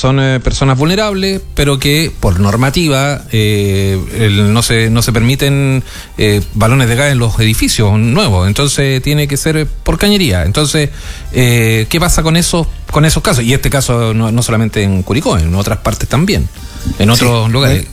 son personas vulnerables, pero que por normativa no se permiten balones de gas en los edificios nuevos, entonces tiene que ser por cañería. Entonces, ¿qué pasa con esos casos? Y este caso no solamente en Curicó, en otras partes también, en otros lugares.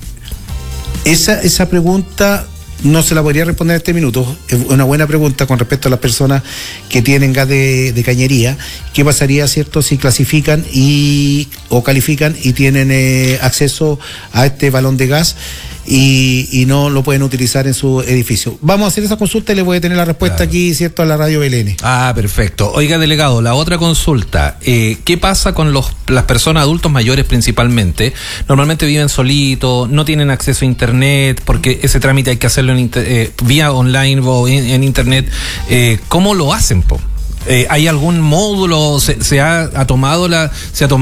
Esa pregunta no se la podría responder en este minuto. Es una buena pregunta con respecto a las personas que tienen gas de cañería. ¿Qué pasaría, cierto, si clasifican o califican y tienen acceso a este balón de gas y no lo pueden utilizar en su edificio? Vamos a hacer esa consulta y le voy a tener la respuesta aquí, cierto, a la radio BLN. Perfecto. Oiga, delegado, la otra consulta, ¿qué pasa con las personas adultos mayores principalmente? Normalmente viven solitos, no tienen acceso a internet, porque ese trámite hay que hacerlo vía online o en internet. ¿Cómo lo hacen, po? ¿Hay algún módulo? ¿Se ha tomado la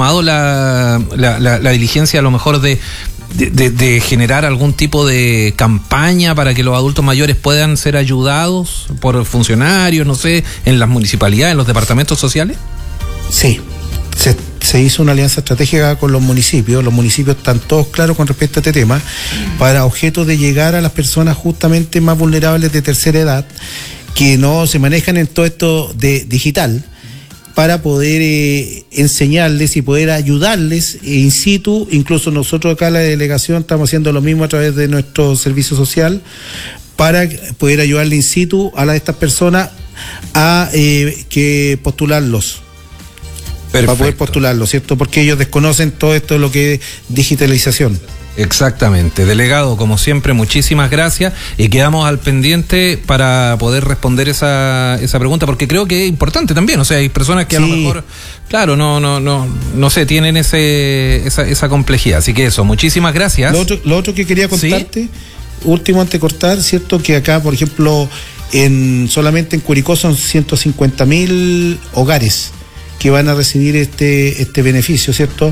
diligencia a lo mejor de generar algún tipo de campaña para que los adultos mayores puedan ser ayudados por funcionarios, no sé, en las municipalidades, en los departamentos sociales? Sí, se hizo una alianza estratégica con los municipios. Los municipios están todos claros con respecto a este tema, para objeto de llegar a las personas justamente más vulnerables de tercera edad, que no se manejan en todo esto de digital, para poder enseñarles y poder ayudarles in situ. Incluso nosotros acá en la delegación estamos haciendo lo mismo a través de nuestro servicio social, para poder ayudarle in situ a estas personas a que postularlos. Perfecto. Para poder postularlos, ¿cierto? Porque ellos desconocen todo esto de lo que es digitalización. Exactamente. Delegado, como siempre, muchísimas gracias y quedamos al pendiente para poder responder esa pregunta, porque creo que es importante también. O sea, hay personas que a lo mejor, claro, no sé, tienen esa complejidad. Así que eso, muchísimas gracias. Lo otro que quería contarte, último antes de cortar, ¿cierto? Que acá, por ejemplo, solamente en Curicó son 150.000 hogares que van a recibir este beneficio, ¿cierto?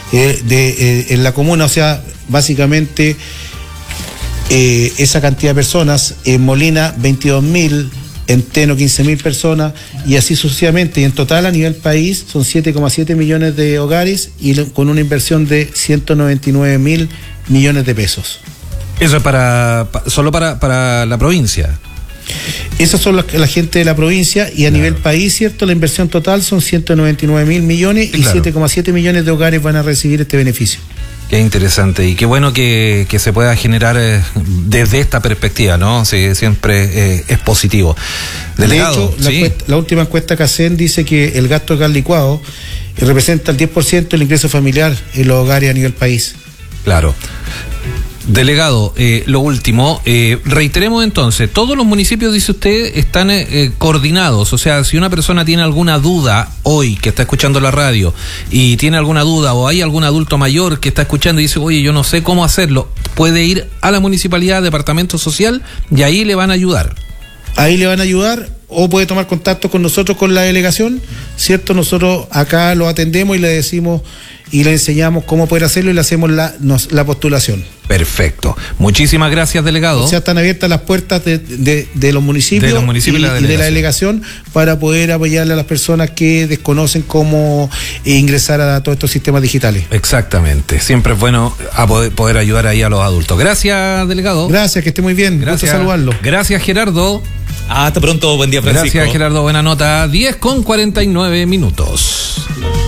En la comuna, o sea, básicamente esa cantidad de personas, en Molina 22.000, en Teno 15.000 personas, y así sucesivamente. Y en total a nivel país son 7,7 millones de hogares y con una inversión de 199.000 millones de pesos. Eso es solo para la provincia. Esas son la gente de la provincia, y a nivel país, ¿cierto? La inversión total son 199.000 millones y 7,7 millones de hogares van a recibir este beneficio. Qué interesante y qué bueno que se pueda generar desde esta perspectiva, ¿no? Sí, siempre es positivo. Delegado, de hecho, la última encuesta CACEN dice que el gasto de gas licuado representa el 10% del ingreso familiar en los hogares a nivel país. Claro. Delegado, lo último, reiteremos entonces, todos los municipios, dice usted, están coordinados. O sea, si una persona tiene alguna duda hoy, que está escuchando la radio, y tiene alguna duda, o hay algún adulto mayor que está escuchando y dice, oye, yo no sé cómo hacerlo, puede ir a la municipalidad, departamento social, y ahí le van a ayudar. Ahí le van a ayudar, o puede tomar contacto con nosotros, con la delegación, ¿cierto? Nosotros acá lo atendemos y le decimos y le enseñamos cómo poder hacerlo y le hacemos la postulación. Perfecto. Muchísimas gracias, delegado. O sea, están abiertas las puertas de los municipios, y de la delegación para poder apoyarle a las personas que desconocen cómo ingresar a todos estos sistemas digitales. Exactamente. Siempre es bueno poder ayudar ahí a los adultos. Gracias, delegado. Gracias, que esté muy bien. Gracias. Gusto saludarlo. Gracias, Gerardo. Hasta pronto, buen día, Francisco. Gracias, Gerardo, buena nota. 10:49 minutos.